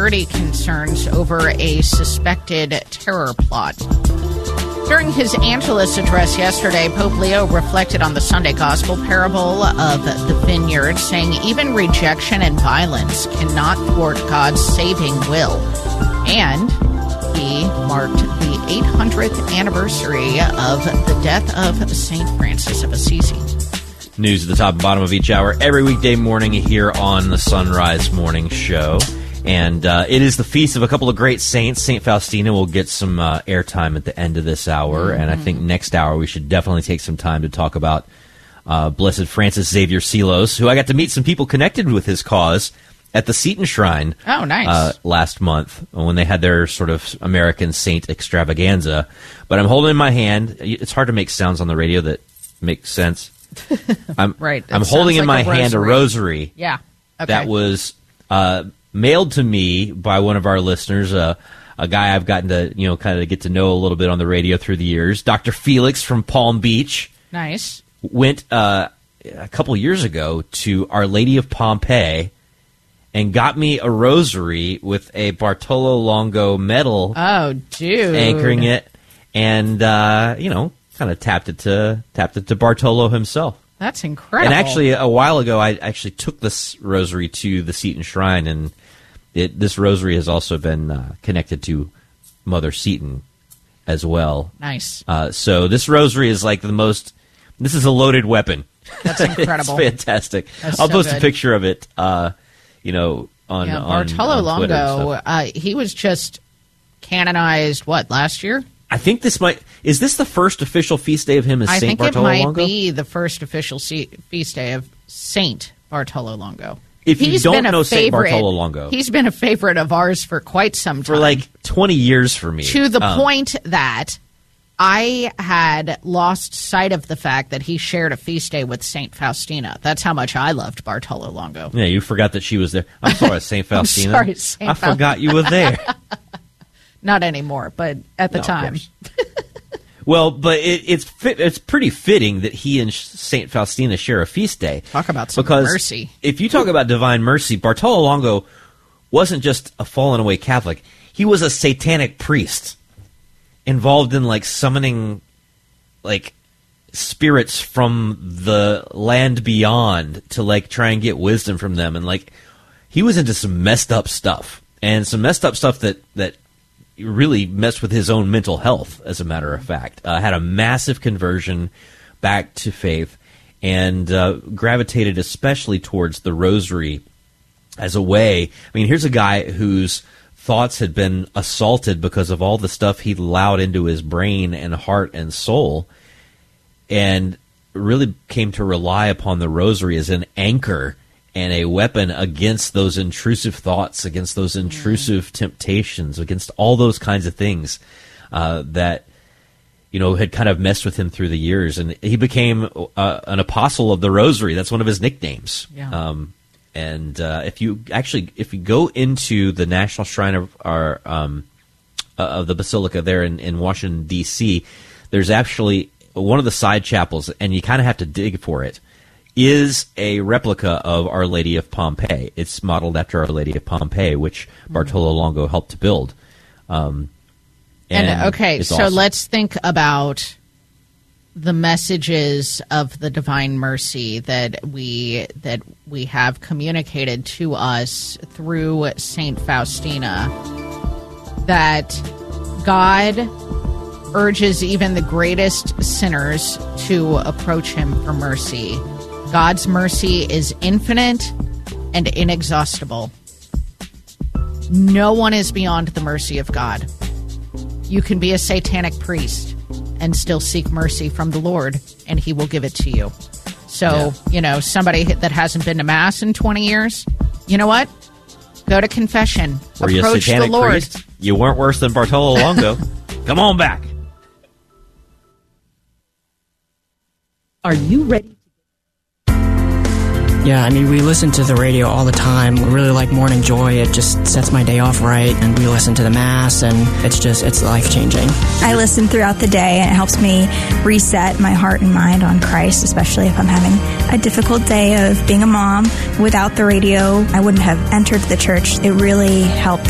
security concerns over a suspected terror plot. During his Angelus address yesterday, Pope Leo reflected on the Sunday Gospel parable of the vineyard, saying even rejection and violence cannot thwart God's saving will. And he marked the 800th anniversary of the death of St. Francis of Assisi. News at the top and bottom of each hour every weekday morning here on the Sunrise Morning Show. And it is the feast of a couple of great saints. St. Faustina will get some airtime at the end of this hour. And I think next hour we should definitely take some time to talk about Blessed Francis Xavier Seelos, who I got to meet some people connected with his cause at the Seton Shrine. Oh, nice. Last month when they had their sort of American saint extravaganza. But I'm holding in my hand. It's hard to make sounds on the radio that make sense. Right. I'm holding in my hand a rosary. Yeah. Okay. That was mailed to me by one of our listeners, a guy I've gotten to, kind of get to know a little bit on the radio through the years. Dr. Felix from Palm Beach. Nice. Went a couple years ago to Our Lady of Pompeii and got me a rosary with a Bartolo Longo medal. Oh, dude. Anchoring it. And, kind of tapped it to Bartolo himself. That's incredible. And actually, a while ago, I actually took this rosary to the Seton Shrine, and this rosary has also been connected to Mother Seton as well. Nice. So this rosary is like this is a loaded weapon. That's incredible. It's fantastic. I'll post a picture of it, on Bartolo Longo, he was just canonized, last year? I think is this the first official feast day of him as Saint Bartolo Longo? I think it might be the first official feast day of Saint Bartolo Longo. If you don't know Saint Bartolo Longo, he's been a favorite of ours for quite some time. For like 20 years for me. To the point that I had lost sight of the fact that he shared a feast day with Saint Faustina. That's how much I loved Bartolo Longo. Yeah, you forgot that she was there. I'm sorry, Saint Faustina. I'm sorry, I forgot you were there. Not anymore, but at the time. Well, but it's pretty fitting that he and St. Faustina share a feast day. Talk about some mercy. If you talk about divine mercy, Bartolo Longo wasn't just a fallen away Catholic. He was a satanic priest involved in summoning spirits from the land beyond to try and get wisdom from them, and he was into some messed up stuff that really messed with his own mental health, as a matter of fact. Had a massive conversion back to faith, and gravitated especially towards the rosary as a way. I mean, here's a guy whose thoughts had been assaulted because of all the stuff he allowed into his brain and heart and soul, and really came to rely upon the rosary as an anchor and a weapon against those intrusive thoughts, against those intrusive temptations, against all those kinds of things that had kind of messed with him through the years. And he became an apostle of the rosary. That's one of his nicknames. Yeah. If you go into the National Shrine of the Basilica there in Washington, D.C., there's actually one of the side chapels, and you kind of have to dig for it, is a replica of Our Lady of Pompeii. It's modeled after Our Lady of Pompeii, which Bartolo Longo helped to build. So awesome. Let's think about the messages of the divine mercy that we have communicated to us through Saint Faustina, that God urges even the greatest sinners to approach him for mercy. God's mercy is infinite and inexhaustible. No one is beyond the mercy of God. You can be a satanic priest and still seek mercy from the Lord, and he will give it to you. So, somebody that hasn't been to Mass in 20 years, you know what? Go to confession. Were you a satanic priest? You weren't worse than Bartolo Longo. Come on back. Are you ready? Yeah, we listen to the radio all the time. We really like Morning Joy. It just sets my day off right. And we listen to the Mass, and it's life-changing. I listen throughout the day, and it helps me reset my heart and mind on Christ, especially if I'm having a difficult day of being a mom. Without the radio, I wouldn't have entered the church. It really helped